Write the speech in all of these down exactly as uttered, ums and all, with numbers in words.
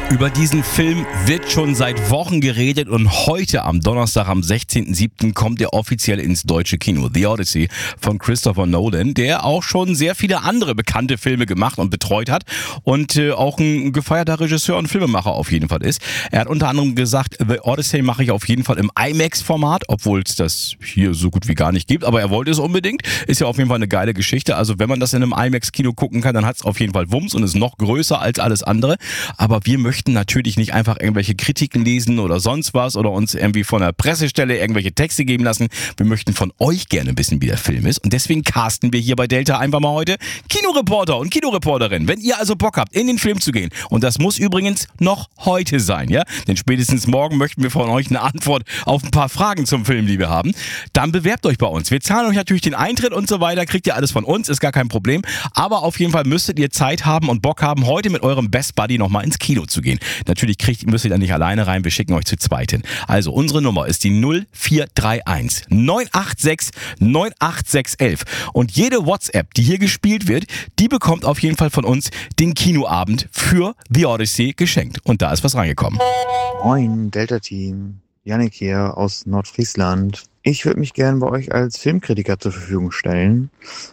Über diesen Film wird schon seit Wochen geredet und heute am Donnerstag, am sechzehnten siebten kommt er offiziell ins deutsche Kino. The Odyssey von Christopher Nolan, der auch schon sehr viele andere bekannte Filme gemacht und betreut hat und äh, auch ein gefeierter Regisseur und Filmemacher auf jeden Fall ist. Er hat unter anderem gesagt, The Odyssey mache ich auf jeden Fall im IMAX-Format, obwohl es das hier so gut wie gar nicht gibt, aber er wollte es unbedingt. Ist ja auf jeden Fall eine geile Geschichte. Also wenn man das in einem IMAX-Kino gucken kann, dann hat es auf jeden Fall Wumms und ist noch größer als alles andere. Aber wir möchten natürlich nicht einfach irgendwelche Kritiken lesen oder sonst was oder uns irgendwie von der Pressestelle irgendwelche Texte geben lassen. Wir möchten von euch gerne wissen, wie der Film ist und deswegen casten wir hier bei Delta einfach mal heute Kinoreporter und Kinoreporterin. Wenn ihr also Bock habt, in den Film zu gehen, und das muss übrigens noch heute sein, ja, denn spätestens morgen möchten wir von euch eine Antwort auf ein paar Fragen zum Film, die wir haben, dann bewerbt euch bei uns. Wir zahlen euch natürlich den Eintritt und so weiter, kriegt ihr alles von uns, ist gar kein Problem, aber auf jeden Fall müsstet ihr Zeit haben und Bock haben, heute mit eurem Best Buddy nochmal ins Kino zu gehen. Natürlich kriegt, müsst ihr da nicht alleine rein, wir schicken euch zu zweit hin. Also unsere Nummer ist die null vier drei eins neun acht sechs neun acht sechs eins und jede WhatsApp, die hier gespielt wird, die bekommt auf jeden Fall von uns den Kinoabend für The Odyssey geschenkt. Und da ist was reingekommen. Moin, Delta-Team. Yannick hier aus Nordfriesland. Ich würde mich gerne bei euch als Filmkritiker zur Verfügung stellen.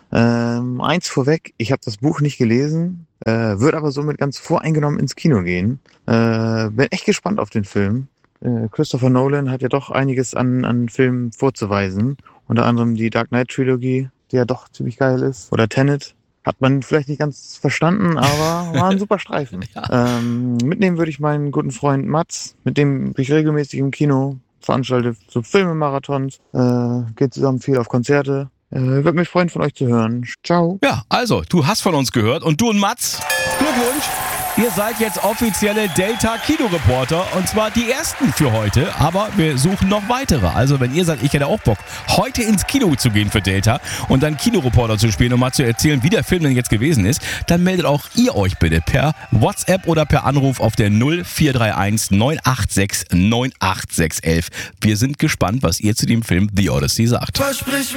Ähm, eins vorweg, ich habe das Buch nicht gelesen, äh, würde aber somit ganz voreingenommen ins Kino gehen. Äh, bin echt gespannt auf den Film. Äh, Christopher Nolan hat ja doch einiges an, an Filmen vorzuweisen. Unter anderem die Dark Knight Trilogie, die ja doch ziemlich geil ist. Oder Tenet. Hat man vielleicht nicht ganz verstanden, aber war ein super Streifen. Ja. Ähm, mitnehmen würde ich meinen guten Freund Mats, mit dem bin ich regelmäßig im Kino, veranstalte so Filmemarathons, äh, geht zusammen viel auf Konzerte. Äh, würde mich freuen, von euch zu hören. Ciao. Ja, also, du hast von uns gehört und du und Mats, Glückwunsch. Ihr seid jetzt offizielle Delta-Kinoreporter und zwar die ersten für heute, aber wir suchen noch weitere. Also wenn ihr sagt, ich hätte auch Bock, heute ins Kino zu gehen für Delta und dann Kinoreporter zu spielen und mal zu erzählen, wie der Film denn jetzt gewesen ist, dann meldet auch ihr euch bitte per WhatsApp oder per Anruf auf der null vier drei eins neun acht sechs neun acht sechs eins. Wir sind gespannt, was ihr zu dem Film The Odyssey sagt.